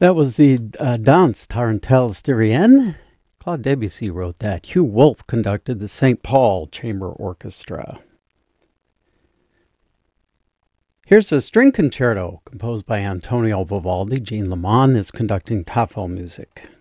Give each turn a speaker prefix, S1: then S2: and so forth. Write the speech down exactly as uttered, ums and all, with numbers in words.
S1: That was the uh, Danse Tarentelle Styrienne. Claude Debussy wrote that. Hugh Wolf conducted the Saint Paul Chamber Orchestra. Here's a string concerto composed by Antonio Vivaldi. Jean Lemon is conducting Tafel music.